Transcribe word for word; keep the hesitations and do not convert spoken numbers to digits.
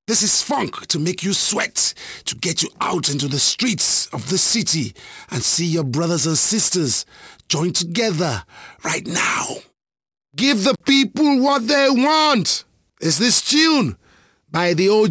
This is funk to make you sweat, to get you out into the streets of the city and see your brothers and sisters join together right now. Give the people what they want. Is this tune by the O G